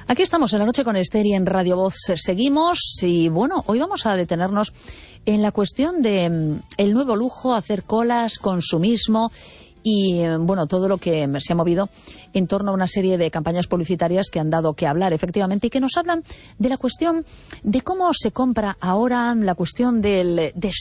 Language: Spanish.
Aquí estamos en La Noche con Esther y en Radio Voz seguimos y bueno, hoy vamos a detenernos en la cuestión de el nuevo lujo, hacer colas, consumismo y bueno, todo lo que se ha movido en torno a una serie de campañas publicitarias que han dado que hablar efectivamente y que nos hablan de la cuestión de cómo se compra ahora, la cuestión del